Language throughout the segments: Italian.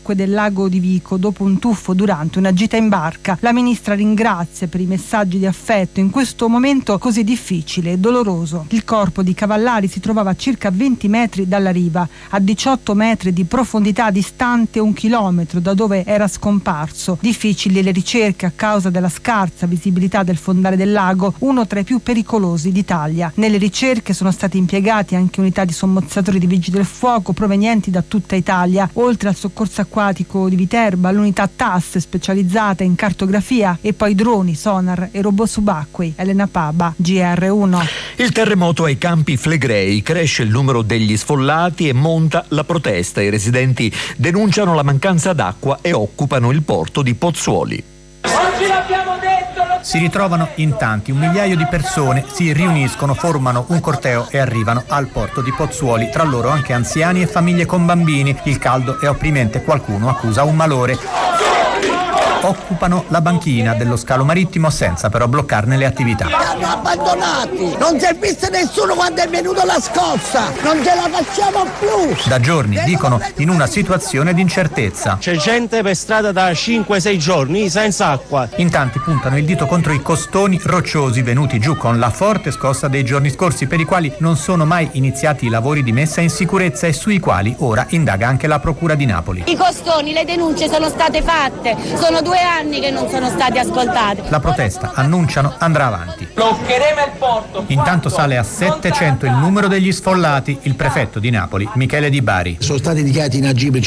acque del lago di Vico dopo un tuffo durante una gita in barca. La ministra ringrazia per i messaggi di affetto in questo momento così difficile e doloroso. Il corpo di Cavallari si trovava a circa 20 metri dalla riva, a 18 metri di profondità, distante 1 chilometro da dove era scomparso. Difficili le ricerche a causa della scarsa visibilità del fondale del lago, uno tra i più pericolosi d'Italia. Nelle ricerche sono stati impiegati anche unità di sommozzatori di vigili del fuoco provenienti da tutta Italia, oltre al soccorso acquatico di Viterbo, l'unità TAS specializzata in cartografia e poi droni, sonar e robot subacquei. Elena Paba, GR1. Il terremoto ai Campi Flegrei, cresce il numero degli sfollati e monta la protesta. I residenti denunciano la mancanza d'acqua e occupano il porto di Pozzuoli. Oggi l'abbiamo detto! Si ritrovano in tanti, 1 migliaio di persone si riuniscono, formano un corteo e arrivano al porto di Pozzuoli, tra loro anche anziani e famiglie con bambini. Il caldo è opprimente, qualcuno accusa un malore. Occupano la banchina dello scalo marittimo senza però bloccarne le attività. Li hanno abbandonati, non si è visto nessuno quando è venuta la scossa, non ce la facciamo più. Da giorni, dicono, in una situazione di incertezza. C'è gente per strada da 5-6 giorni senza acqua. In tanti puntano il dito contro i costoni rocciosi venuti giù con la forte scossa dei giorni scorsi, per i quali non sono mai iniziati i lavori di messa in sicurezza e sui quali ora indaga anche la Procura di Napoli. I costoni, le denunce sono state fatte, sono 2 anni che non sono stati ascoltati. La protesta, annunciano, andrà avanti. Bloccheremo il porto. Intanto sale a 700 il numero degli sfollati. Il prefetto di Napoli, Michele Di Bari. Sono stati dichiarati inagibili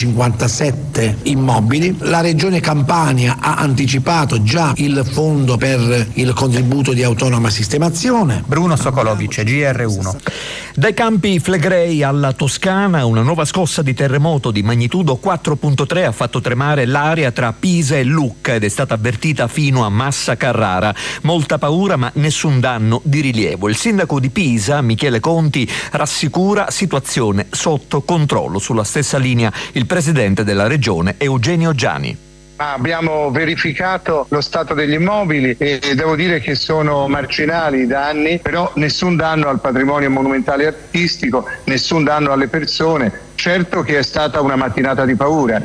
57 immobili. La regione Campania ha anticipato già il fondo per il contributo di autonoma sistemazione. Bruno Sokolovic, GR1. Dai Campi Flegrei alla Toscana, una nuova scossa di terremoto di magnitudo 4.3 ha fatto tremare l'area tra Pisa e Lucca ed è stata avvertita fino a Massa Carrara. Molta paura ma nessun danno di rilievo. Il sindaco di Pisa, Michele Conti, rassicura situazione sotto controllo. Sulla stessa linea il presidente della regione Eugenio Giani. Abbiamo verificato lo stato degli immobili e devo dire che sono marginali i danni, però nessun danno al patrimonio monumentale e artistico, nessun danno alle persone. Certo che è stata una mattinata di paura.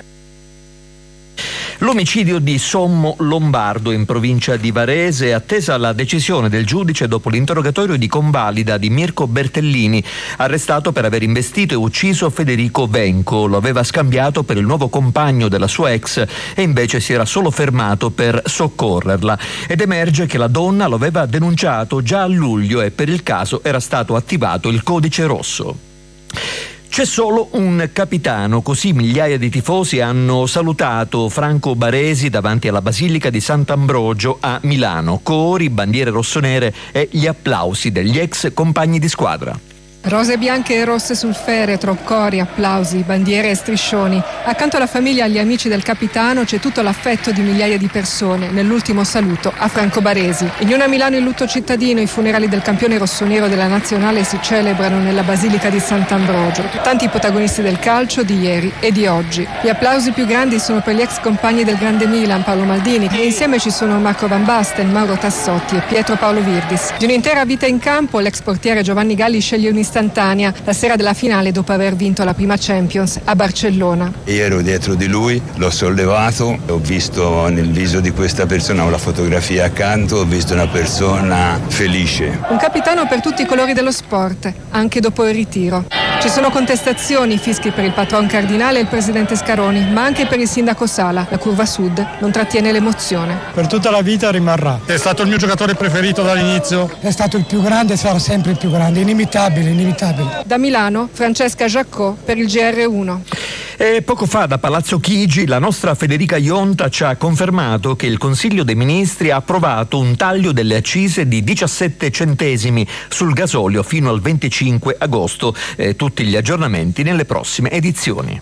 L'omicidio di Sommo Lombardo in provincia di Varese è attesa la decisione del giudice dopo l'interrogatorio di convalida di Mirko Bertellini, arrestato per aver investito e ucciso Federico Venco. Lo aveva scambiato per il nuovo compagno della sua ex e invece si era solo fermato per soccorrerla. Ed emerge che la donna lo aveva denunciato già a luglio e per il caso era stato attivato il codice rosso. C'è solo un capitano, così migliaia di tifosi hanno salutato Franco Baresi davanti alla Basilica di Sant'Ambrogio a Milano. Cori, bandiere rossonere e gli applausi degli ex compagni di squadra. Rose bianche e rosse sul feretro, cori, applausi, bandiere e striscioni. Accanto alla famiglia e agli amici del capitano c'è tutto l'affetto di migliaia di persone nell'ultimo saluto a Franco Baresi. In una Milano in lutto cittadino, i funerali del campione rossonero della nazionale si celebrano nella Basilica di Sant'Ambrogio. Tanti protagonisti del calcio di ieri e di oggi. Gli applausi più grandi sono per gli ex compagni del grande Milan, Paolo Maldini, e insieme ci sono Marco Van Basten, Mauro Tassotti e Pietro Paolo Virdis. Di un'intera vita in campo, l'ex portiere Giovanni Galli sceglie un'istantanea la sera della finale dopo aver vinto la prima Champions a Barcellona. Io ero dietro di lui, l'ho sollevato, ho visto nel viso di questa persona, ho la fotografia accanto, ho visto una persona felice. Un capitano per tutti i colori dello sport, anche dopo il ritiro. Ci sono contestazioni, fischi per il patron Cardinale e il presidente Scaroni, ma anche per il sindaco Sala. La curva sud non trattiene l'emozione. Per tutta la vita rimarrà. È stato il mio giocatore preferito dall'inizio. È stato il più grande e sarà sempre il più grande, inimitabile. Da Milano, Francesca Giaccò per il GR1. E poco fa da Palazzo Chigi la nostra Federica Ionta ci ha confermato che il Consiglio dei Ministri ha approvato un taglio delle accise di 17 centesimi sul gasolio fino al 25 agosto. Tutti gli aggiornamenti nelle prossime edizioni.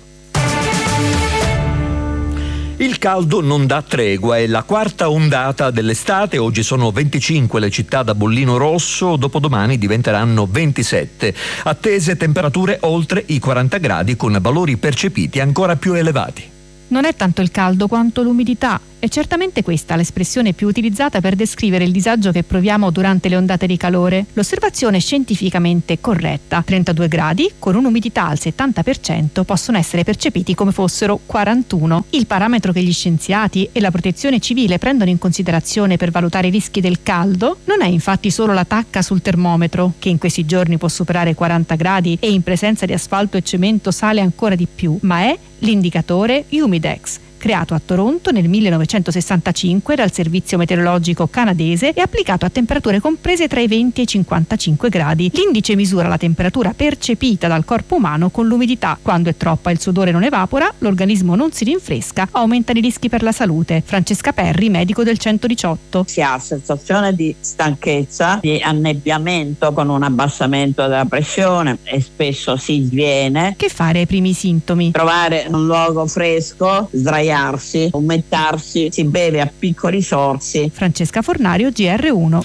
Il caldo non dà tregua, è la quarta ondata dell'estate, oggi sono 25 le città da bollino rosso, dopodomani diventeranno 27. Attese temperature oltre i 40 gradi con valori percepiti ancora più elevati. Non è tanto il caldo quanto l'umidità È certamente questa l'espressione più utilizzata per descrivere il disagio che proviamo durante le ondate di calore. L'osservazione è scientificamente corretta. 32 gradi con un'umidità al 70% possono essere percepiti come fossero 41. Il parametro che gli scienziati e la protezione civile prendono in considerazione per valutare i rischi del caldo non è infatti solo la tacca sul termometro, che in questi giorni può superare 40 gradi e in presenza di asfalto e cemento sale ancora di più, ma è l'indicatore Humidex, creato a Toronto nel 1965 dal servizio meteorologico canadese e applicato a temperature comprese tra i 20 e i 55 gradi. L'indice misura la temperatura percepita dal corpo umano con l'umidità. Quando è troppa il sudore non evapora, l'organismo non si rinfresca, aumentano i rischi per la salute. Francesca Perri, medico del 118. Si ha sensazione di stanchezza, di annebbiamento con un abbassamento della pressione e spesso si sviene. Che fare ai primi sintomi? Trovare un luogo fresco, sdraiarsi, umettarsi, si beve a piccoli sorsi. Francesca Fornario, GR1.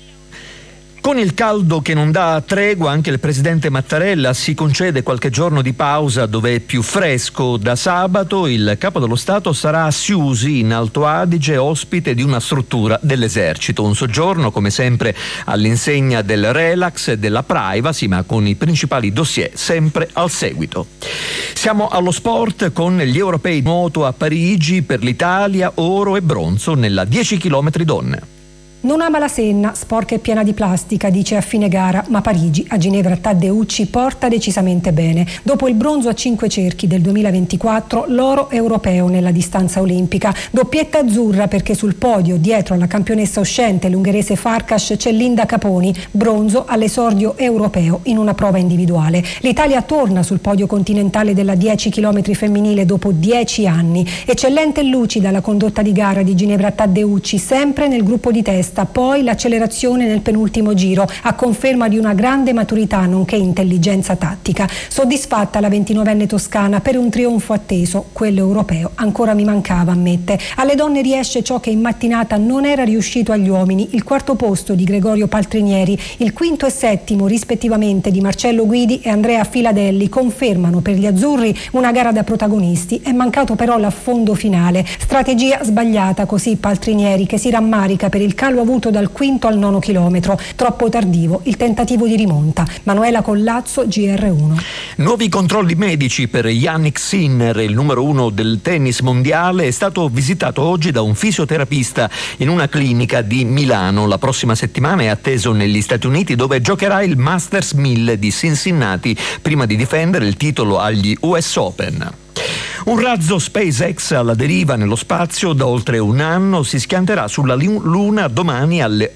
Con il caldo che non dà tregua, anche il presidente Mattarella si concede qualche giorno di pausa dove è più fresco. Da sabato il capo dello Stato sarà a Siusi, in Alto Adige, ospite di una struttura dell'esercito. Un soggiorno, come sempre, all'insegna del relax e della privacy, ma con i principali dossier sempre al seguito. Siamo allo sport con gli europei nuoto a Parigi, per l'Italia oro e bronzo nella 10 km donne. Non ama la Senna, sporca e piena di plastica, dice a fine gara, ma Parigi a Ginevra Taddeucci porta decisamente bene. Dopo il bronzo a 5 cerchi del 2024, l'oro europeo nella distanza olimpica. Doppietta azzurra perché sul podio, dietro alla campionessa uscente, l'ungherese Farkas, c'è Linda Caponi, bronzo all'esordio europeo in una prova individuale. L'Italia torna sul podio continentale della 10 km femminile dopo 10 anni. Eccellente e lucida la condotta di gara di Ginevra Taddeucci, sempre nel gruppo di testa. Poi l'accelerazione nel penultimo giro, a conferma di una grande maturità nonché intelligenza tattica. Soddisfatta la 29enne toscana per un trionfo atteso, quello europeo ancora mi mancava, ammette. Alle donne riesce ciò che in mattinata non era riuscito agli uomini, il quarto posto di Gregorio Paltrinieri, il quinto e settimo rispettivamente di Marcello Guidi e Andrea Filadelli confermano per gli azzurri una gara da protagonisti. È mancato però l'affondo finale, strategia sbagliata, così Paltrinieri, che si rammarica per il calo avuto dal quinto al 9 chilometro, troppo tardivo il tentativo di rimonta. Manuela Collazzo, GR1. Nuovi controlli medici per Yannick Sinner, il numero 1 del tennis mondiale, è stato visitato oggi da un fisioterapista in una clinica di Milano. La prossima settimana è atteso negli Stati Uniti, dove giocherà il Masters 1000 di Cincinnati prima di difendere il titolo agli US Open. Un razzo SpaceX alla deriva nello spazio da oltre un anno si schianterà sulla Luna domani alle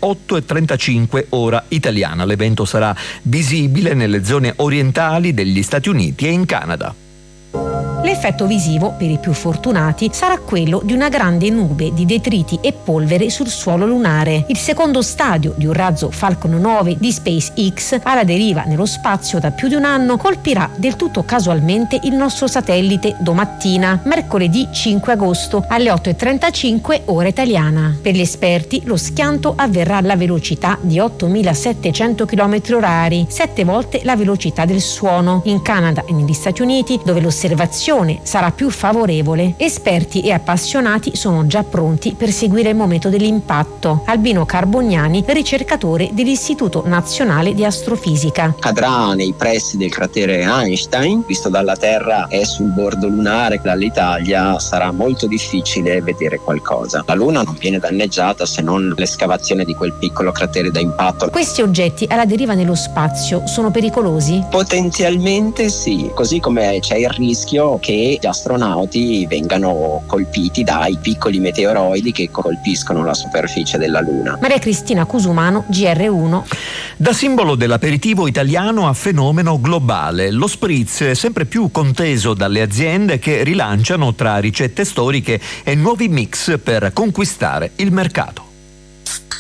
8:35 ora italiana. L'evento sarà visibile nelle zone orientali degli Stati Uniti e in Canada. L'effetto visivo, per i più fortunati, sarà quello di una grande nube di detriti e polvere sul suolo lunare. Il secondo stadio di un razzo Falcon 9 di SpaceX, alla deriva nello spazio da più di un anno, colpirà del tutto casualmente il nostro satellite domattina, mercoledì 5 agosto, alle 8:35 ora italiana. Per gli esperti, lo schianto avverrà alla velocità di 8.700 km/h, 7 volte la velocità del suono. In Canada e negli Stati Uniti, dove l'osservazione sarà più favorevole, esperti e appassionati sono già pronti per seguire il momento dell'impatto. Albino Carboniani, ricercatore dell'Istituto Nazionale di Astrofisica. Cadrà nei pressi del cratere Einstein, visto dalla Terra è sul bordo lunare, dall'Italia sarà molto difficile vedere qualcosa. La Luna non viene danneggiata se non l'escavazione di quel piccolo cratere da impatto. Questi oggetti alla deriva nello spazio sono pericolosi? Potenzialmente sì, così come c'è il rischio che gli astronauti vengano colpiti dai piccoli meteoroidi che colpiscono la superficie della Luna. Maria Cristina Cusumano, GR1. Da simbolo dell'aperitivo italiano a fenomeno globale, lo spritz è sempre più conteso dalle aziende che rilanciano tra ricette storiche e nuovi mix per conquistare il mercato.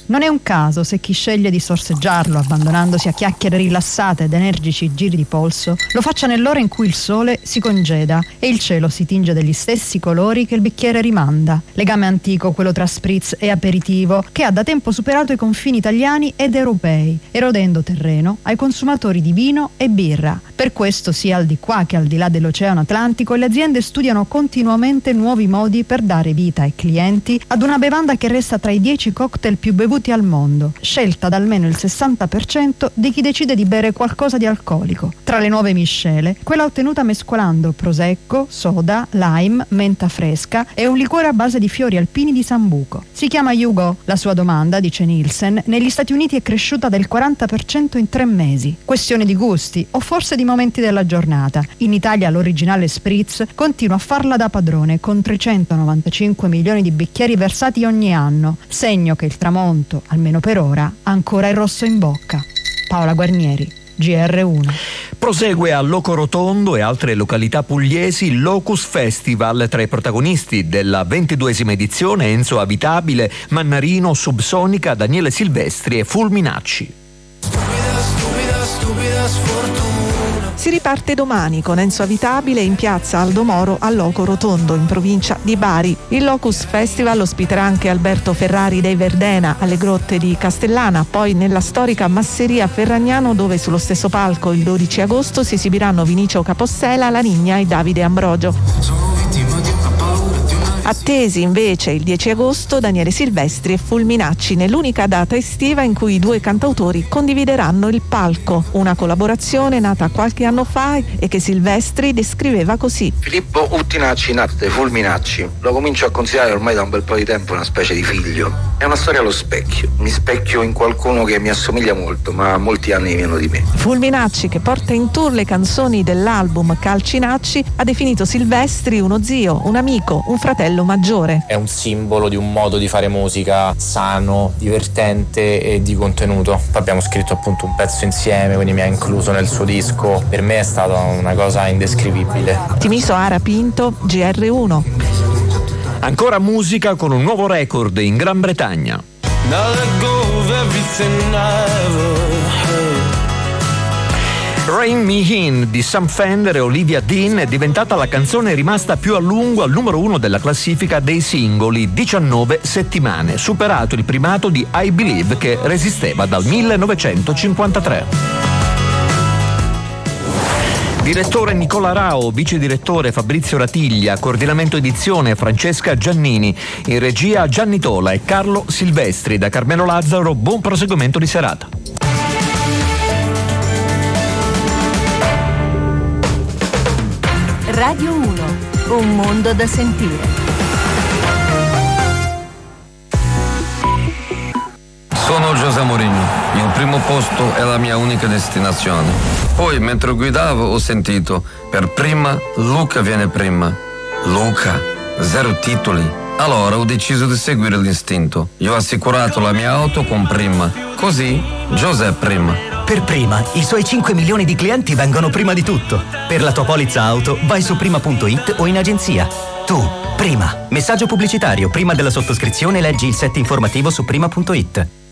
Non è un caso se chi sceglie di sorseggiarlo, abbandonandosi a chiacchiere rilassate ed energici giri di polso, lo faccia nell'ora in cui il sole si congeda e il cielo si tinge degli stessi colori che il bicchiere rimanda. Legame antico quello tra spritz e aperitivo, che ha da tempo superato i confini italiani ed europei, erodendo terreno ai consumatori di vino e birra. Per questo, sia al di qua che al di là dell'Oceano Atlantico, le aziende studiano continuamente nuovi modi per dare vita ai clienti ad una bevanda che resta tra i 10 cocktail più bevuti al mondo, scelta da almeno il 60% di chi decide di bere qualcosa di alcolico. Tra le nuove miscele, quella ottenuta mescolando prosecco, soda, lime, menta fresca e un liquore a base di fiori alpini di sambuco. Si chiama Hugo. La sua domanda, dice Nielsen, negli Stati Uniti è cresciuta del 40% in 3 mesi. Questione di gusti o forse di momenti della giornata. In Italia l'originale Spritz continua a farla da padrone con 395 milioni di bicchieri versati ogni anno, segno che il tramonto, almeno per ora, ancora è rosso in bocca. Paola Guarnieri, GR1. Prosegue a Locorotondo e altre località pugliesi il Locus Festival. Tra i protagonisti della 22esima edizione Enzo Avitabile, Mannarino, Subsonica, Daniele Silvestri e Fulminacci. Stupida sfortuna. Si riparte domani con Enzo Avitabile in piazza Aldo Moro a Locorotondo, in provincia di Bari. Il Locus Festival ospiterà anche Alberto Ferrari dei Verdena alle Grotte di Castellana, poi nella storica Masseria Ferragnano, dove sullo stesso palco il 12 agosto si esibiranno Vinicio Capossela, La Nigna e Davide Ambrogio. Attesi invece il 10 agosto Daniele Silvestri e Fulminacci, nell'unica data estiva in cui i due cantautori condivideranno il palco. Una collaborazione nata qualche anno fa e che Silvestri descriveva così. Filippo Uttinacci natte Fulminacci. Lo comincio a considerare ormai da un bel po' di tempo una specie di figlio. È una storia allo specchio. Mi specchio in qualcuno che mi assomiglia molto, ma ha molti anni meno di me. Fulminacci, che porta in tour le canzoni dell'album Calcinacci, ha definito Silvestri uno zio, un amico, un fratello maggiore. È un simbolo di un modo di fare musica sano, divertente e di contenuto. Poi abbiamo scritto appunto un pezzo insieme, quindi mi ha incluso nel suo disco. Per me è stata una cosa indescrivibile. Timiso Ara Pinto, GR1. Ancora musica con un nuovo record in Gran Bretagna. Rain Me In di Sam Fender e Olivia Dean è diventata la canzone rimasta più a lungo al numero 1 della classifica dei singoli, 19 settimane, superato il primato di I Believe che resisteva dal 1953. Direttore Nicola Rao, vice direttore Fabrizio Ratiglia, coordinamento edizione Francesca Giannini, in regia Gianni Tola e Carlo Silvestri. Da Carmelo Lazzaro, buon proseguimento di serata. Radio 1, un mondo da sentire. Sono José Mourinho, il primo posto è la mia unica destinazione. Poi mentre guidavo ho sentito, per prima Luca viene prima. Luca, 0 titoli. Allora ho deciso di seguire l'istinto. Io ho assicurato la mia auto con Prima. Così José prima. Per Prima, i suoi 5 milioni di clienti vengono prima di tutto. Per la tua polizza auto, vai su prima.it o in agenzia. Tu, Prima. Messaggio pubblicitario. Prima della sottoscrizione leggi il set informativo su prima.it.